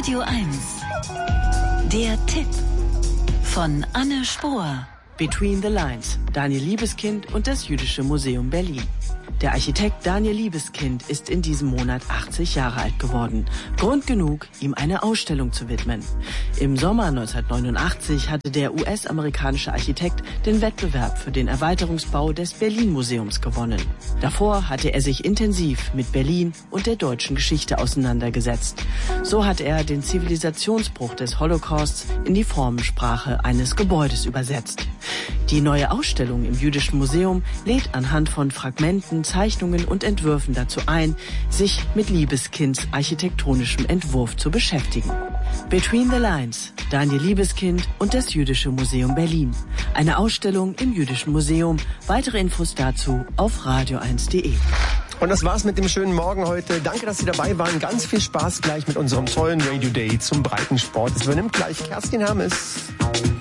Radio 1. Der Tipp von Anne Spohr. Between the Lines, Daniel Liebeskind und das Jüdische Museum Berlin. Der Architekt Daniel Liebeskind ist in diesem Monat 80 Jahre alt geworden. Grund genug, ihm eine Ausstellung zu widmen. Im Sommer 1989 hatte der US-amerikanische Architekt den Wettbewerb für den Erweiterungsbau des Berlin-Museums gewonnen. Davor hatte er sich intensiv mit Berlin und der deutschen Geschichte auseinandergesetzt. So hat er den Zivilisationsbruch des Holocausts in die Formensprache eines Gebäudes übersetzt. Die neue Ausstellung im Jüdischen Museum lädt anhand von Fragmenten, Zeichnungen und Entwürfen dazu ein, sich mit Liebeskinds architektonischem Entwurf zu beschäftigen. Between the Lines, Daniel Liebeskind und das Jüdische Museum Berlin. Eine Ausstellung im Jüdischen Museum. Weitere Infos dazu auf radio1.de. Und das war's mit dem schönen Morgen heute. Danke, dass Sie dabei waren. Ganz viel Spaß gleich mit unserem tollen Radio Day zum Breitensport. Es übernimmt gleich Kerstin Hermes.